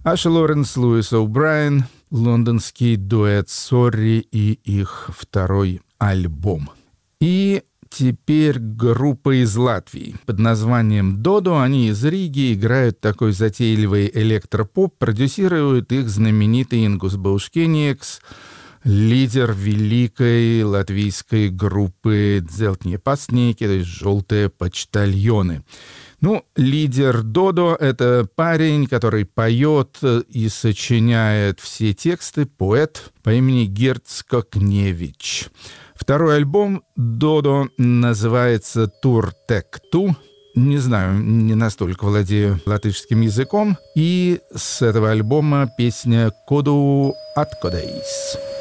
Аша Лоренс, Луис О'Брайен, лондонский дуэт «Сорри» и их второй альбом. И теперь группа из Латвии под названием «Додо». Они из Риги, играют такой затейливый электропоп. Продюсирует их знаменитый Ингус Баушкениекс, лидер великой латвийской группы «Дзелтние пастники», то есть «Желтые почтальоны». Ну, лидер Додо — это парень, который поет и сочиняет все тексты, поэт по имени Герц Кокневич. Второй альбом Додо называется «Тур Тек Ту». Не знаю, не настолько владею латышским языком. И с этого альбома песня «Коду Аткодейс».